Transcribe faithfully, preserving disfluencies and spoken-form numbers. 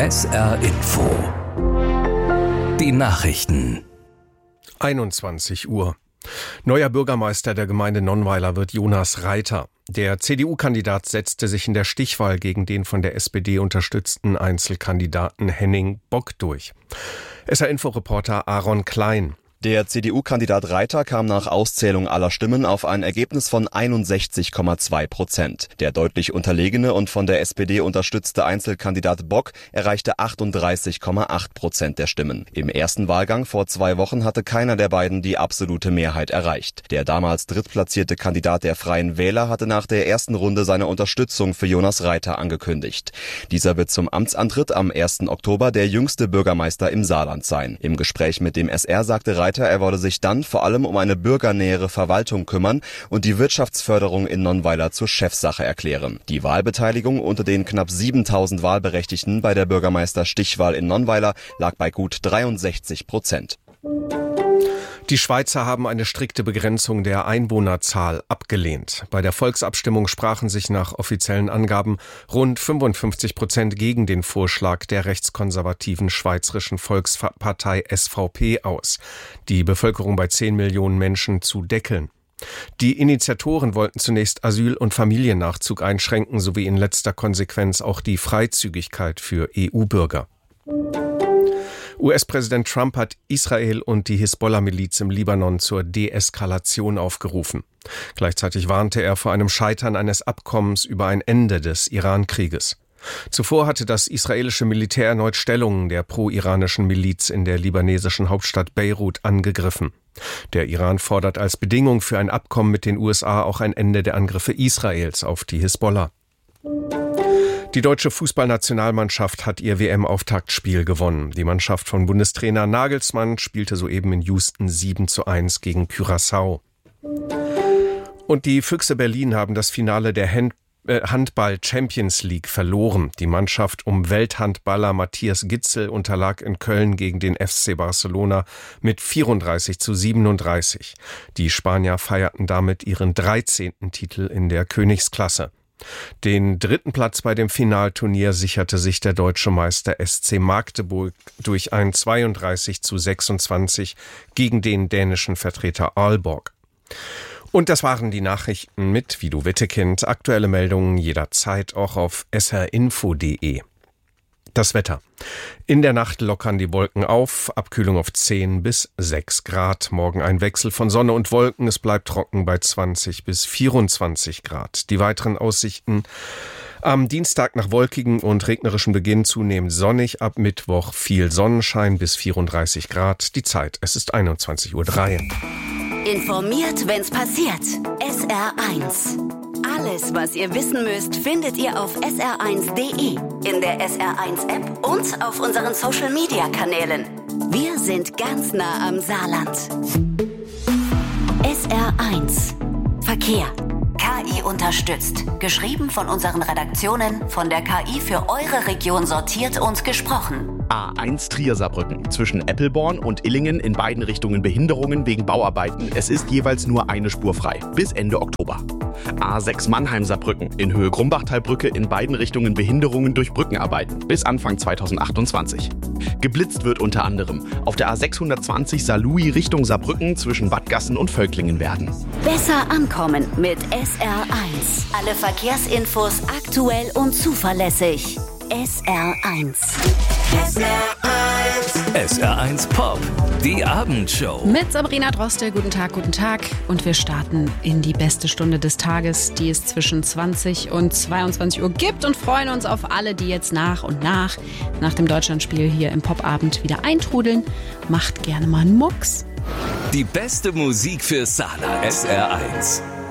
S R Info. Die Nachrichten. einundzwanzig Uhr. Neuer Bürgermeister der Gemeinde Nonnweiler wird Jonas Reiter. Der C D U-Kandidat setzte sich in der Stichwahl gegen den von der S P D unterstützten Einzelkandidaten Henning Bock durch. S R-Info-Reporter Aaron Klein. Der C D U-Kandidat Reiter kam nach Auszählung aller Stimmen auf ein Ergebnis von einundsechzig Komma zwei Prozent. Der deutlich unterlegene und von der S P D unterstützte Einzelkandidat Bock erreichte achtunddreißig Komma acht Prozent der Stimmen. Im ersten Wahlgang vor zwei Wochen hatte keiner der beiden die absolute Mehrheit erreicht. Der damals drittplatzierte Kandidat der Freien Wähler hatte nach der ersten Runde seine Unterstützung für Jonas Reiter angekündigt. Dieser wird zum Amtsantritt am ersten Oktober der jüngste Bürgermeister im Saarland sein. Im Gespräch mit dem S R sagte Reiter, er wolle sich dann vor allem um eine bürgernähere Verwaltung kümmern und die Wirtschaftsförderung in Nonnweiler zur Chefsache erklären. Die Wahlbeteiligung unter den knapp siebentausend Wahlberechtigten bei der Bürgermeister-Stichwahl in Nonnweiler lag bei gut dreiundsechzig Prozent. Die Schweizer haben eine strikte Begrenzung der Einwohnerzahl abgelehnt. Bei der Volksabstimmung sprachen sich nach offiziellen Angaben rund fünfundfünfzig Prozent gegen den Vorschlag der rechtskonservativen Schweizerischen Volkspartei S V P aus, die Bevölkerung bei zehn Millionen Menschen zu deckeln. Die Initiatoren wollten zunächst Asyl- und Familiennachzug einschränken, sowie in letzter Konsequenz auch die Freizügigkeit für E U-Bürger. U S-Präsident Trump hat Israel und die Hisbollah-Miliz im Libanon zur Deeskalation aufgerufen. Gleichzeitig warnte er vor einem Scheitern eines Abkommens über ein Ende des Iran-Krieges. Zuvor hatte das israelische Militär erneut Stellungen der pro-iranischen Miliz in der libanesischen Hauptstadt Beirut angegriffen. Der Iran fordert als Bedingung für ein Abkommen mit den U S A auch ein Ende der Angriffe Israels auf die Hisbollah. Die deutsche Fußballnationalmannschaft hat ihr W M-Auftaktspiel gewonnen. Die Mannschaft von Bundestrainer Nagelsmann spielte soeben in Houston sieben zu eins gegen Curaçao. Und die Füchse Berlin haben das Finale der Hand- äh, Handball-Champions League verloren. Die Mannschaft um Welthandballer Matthias Gitzel unterlag in Köln gegen den F C Barcelona mit vierunddreißig zu siebenunddreißig. Die Spanier feierten damit ihren dreizehnten Titel in der Königsklasse. Den dritten Platz bei dem Finalturnier sicherte sich der deutsche Meister S C Magdeburg durch ein zweiunddreißig zu sechsundzwanzig gegen den dänischen Vertreter Aalborg. Und das waren die Nachrichten mit Vido Wittekind. Aktuelle Meldungen jederzeit auch auf s r info punkt d e. Das Wetter. In der Nacht lockern die Wolken auf, Abkühlung auf zehn bis sechs Grad. Morgen ein Wechsel von Sonne und Wolken, es bleibt trocken bei zwanzig bis vierundzwanzig Grad. Die weiteren Aussichten: am Dienstag nach wolkigem und regnerischem Beginn zunehmend sonnig, ab Mittwoch viel Sonnenschein bis vierunddreißig Grad. Die Zeit, es ist einundzwanzig Uhr drei. Informiert, wenn's passiert. S R eins. Alles, was ihr wissen müsst, findet ihr auf s r eins punkt d e, in der S R eins App und auf unseren Social-Media-Kanälen. Wir sind ganz nah am Saarland. S R eins. Verkehr. K I unterstützt. Geschrieben von unseren Redaktionen, von der K I für eure Region sortiert und gesprochen. A eins Trier-Saarbrücken. Zwischen Eppelborn und Illingen in beiden Richtungen Behinderungen wegen Bauarbeiten. Es ist jeweils nur eine Spur frei. Bis Ende Oktober. A sechs Mannheim-Saarbrücken. In Höhe Grumbachtalbrücke in beiden Richtungen Behinderungen durch Brückenarbeiten. Bis Anfang zweitausendachtundzwanzig. Geblitzt wird unter anderem auf der A sechshundertzwanzig Saarlouis Richtung Saarbrücken zwischen Wattgassen und Völklingen werden. Besser ankommen mit S R eins. Alle Verkehrsinfos aktuell und zuverlässig. S R eins. S R eins. S R eins Pop. Die Abendshow. Mit Sabrina Droste. Guten Tag, guten Tag. Und wir starten in die beste Stunde des Tages, die es zwischen zwanzig und zweiundzwanzig Uhr gibt, und freuen uns auf alle, die jetzt nach und nach, nach dem Deutschlandspiel hier im Popabend wieder eintrudeln. Macht gerne mal einen Mucks. Die beste Musik für Saarland. S R eins.